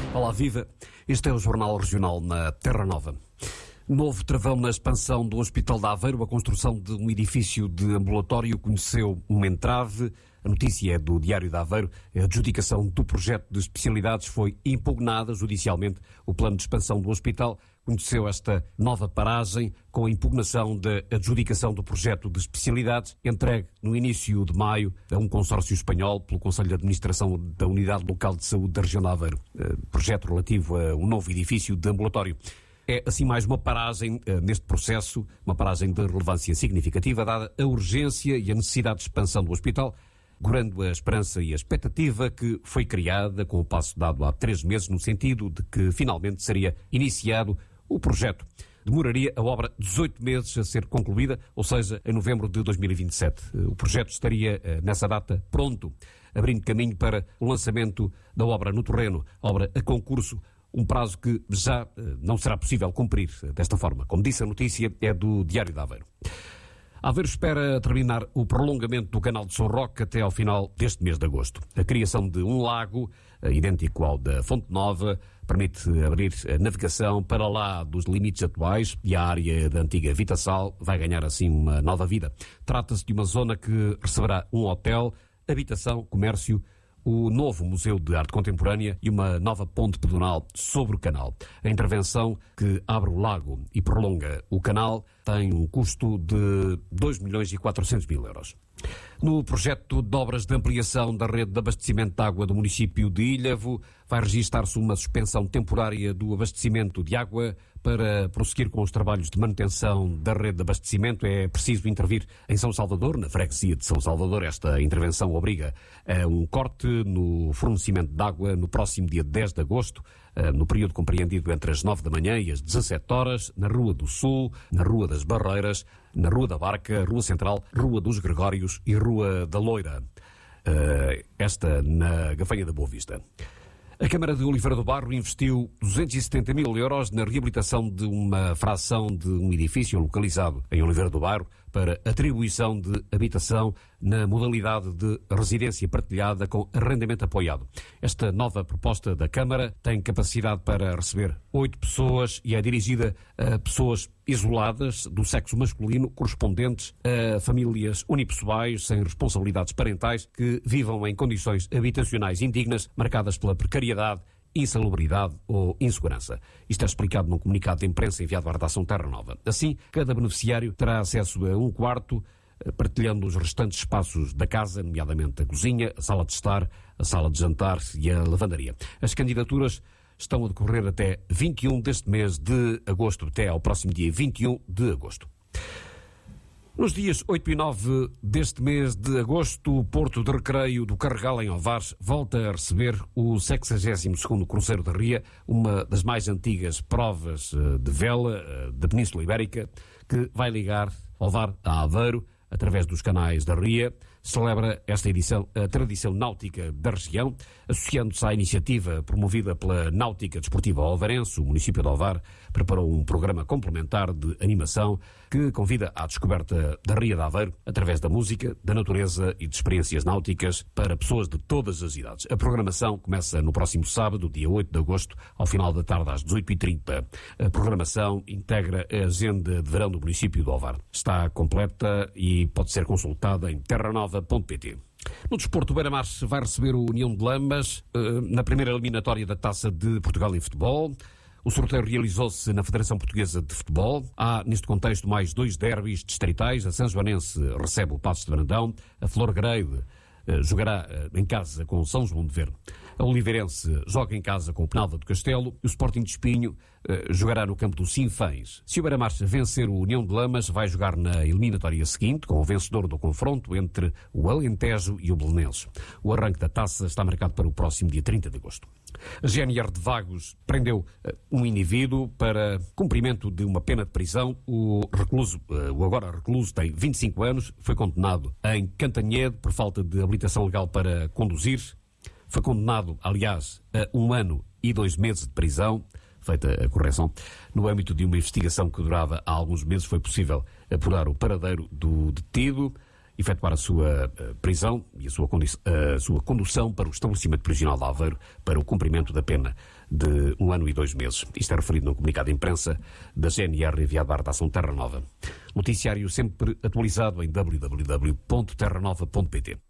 Olá, viva! Este é o Jornal Regional na Terra Nova. Novo travão na expansão do Hospital de Aveiro. A construção de um edifício de ambulatório conheceu uma entrave. A notícia é do Diário de Aveiro. A adjudicação do projeto de especialidades foi impugnada judicialmente. O plano de expansão do hospital conheceu esta nova paragem com a impugnação da adjudicação do projeto de especialidades, entregue no início de maio a um consórcio espanhol pelo Conselho de Administração da Unidade Local de Saúde da região de Aveiro. Projeto relativo a um novo edifício de ambulatório. É, assim, mais uma paragem neste processo, uma paragem de relevância significativa, dada a urgência e a necessidade de expansão do hospital, gorando a esperança e a expectativa que foi criada com o passo dado há 3 meses, no sentido de que finalmente seria iniciado o projeto. Demoraria a obra 18 meses a ser concluída, ou seja, em novembro de 2027. O projeto estaria, nessa data, pronto, abrindo caminho para o lançamento da obra no terreno, obra a concurso, um prazo que já não será possível cumprir desta forma. Como disse, a notícia é do Diário de Aveiro. Aveiro espera terminar o prolongamento do canal de São Roque até ao final deste mês de agosto. A criação de um lago, idêntico ao da Fonte Nova, permite abrir a navegação para lá dos limites atuais e a área da antiga Vitassal vai ganhar assim uma nova vida. Trata-se de uma zona que receberá um hotel, habitação, comércio, o novo Museu de Arte Contemporânea e uma nova ponte pedonal sobre o canal. A intervenção que abre o lago e prolonga o canal tem um custo de 2.400.000 euros. No projeto de obras de ampliação da rede de abastecimento de água do município de Ilhavo, vai registar-se uma suspensão temporária do abastecimento de água. Para prosseguir com os trabalhos de manutenção da rede de abastecimento, é preciso intervir em São Salvador, na freguesia de São Salvador. Esta intervenção obriga a um corte no fornecimento de água no próximo dia 10 de agosto, no período compreendido entre as 9 da manhã e as 17 horas, na Rua do Sul, na Rua das Barreiras, na Rua da Barca, Rua Central, Rua dos Gregórios e Rua da Loira. Esta na Gafanha da Boa Vista. A Câmara de Oliveira do Bairro investiu 270.000 euros na reabilitação de uma fração de um edifício localizado em Oliveira do Bairro para atribuição de habitação na modalidade de residência partilhada com arrendamento apoiado. Esta nova proposta da Câmara tem capacidade para receber 8 pessoas e é dirigida a pessoas isoladas do sexo masculino, correspondentes a famílias unipessoais sem responsabilidades parentais que vivam em condições habitacionais indignas, marcadas pela precariedade, insalubridade ou insegurança. Isto é explicado num comunicado de imprensa enviado à redação Terra Nova. Assim, cada beneficiário terá acesso a um quarto, partilhando os restantes espaços da casa, nomeadamente a cozinha, a sala de estar, a sala de jantar e a lavandaria. As candidaturas estão a decorrer até 21 deste mês de agosto, até ao próximo dia 21 de agosto. Nos dias 8 e 9 deste mês de agosto, o Porto de Recreio do Carregal, em Ovares, volta a receber o 62º Cruzeiro da Ria, uma das mais antigas provas de vela da Península Ibérica, que vai ligar Ovar a Aveiro, através dos canais da Ria. Celebra esta edição a tradição náutica da região, associando-se à iniciativa promovida pela Náutica Desportiva Ovarense. O município de Ovar preparou um programa complementar de animação que convida à descoberta da Ria de Aveiro através da música, da natureza e de experiências náuticas para pessoas de todas as idades. A programação começa no próximo sábado, dia 8 de agosto, ao final da tarde às 18h30. A programação integra a agenda de verão do município de Ovar. Está completa e pode ser consultada em terranova.pt. No desporto, o Beira-Mar vai receber o União de Lamas na primeira eliminatória da Taça de Portugal em futebol. O sorteio realizou-se na Federação Portuguesa de Futebol. Há, neste contexto, mais 2 derbis distritais. A Sanjoanense recebe o Passos de Brandão. A Florgrade jogará em casa com o São João de Verde. A Oliveirense joga em casa com o Penalva do Castelo e o Sporting de Espinho jogará no campo do Sinfãs. Se o Beira-Mar vencer o União de Lamas, vai jogar na eliminatória seguinte com o vencedor do confronto entre o Alentejo e o Belenenses. O arranque da taça está marcado para o próximo dia 30 de agosto. A GNR de Vagos prendeu um indivíduo para cumprimento de uma pena de prisão. O agora recluso tem 25 anos, foi condenado em Cantanhede por falta de habilitação legal para conduzir. Foi condenado, aliás, a 1 ano e 2 meses de prisão. Feita a correção, no âmbito de uma investigação que durava há alguns meses, foi possível apurar o paradeiro do detido efetuar a sua prisão e a sua condução para o estabelecimento prisional de Aveiro para o cumprimento da pena de 1 ano e 2 meses. Isto é referido num comunicado de imprensa da GNR enviado à redação Terra Nova. Noticiário sempre atualizado em www.terranova.pt.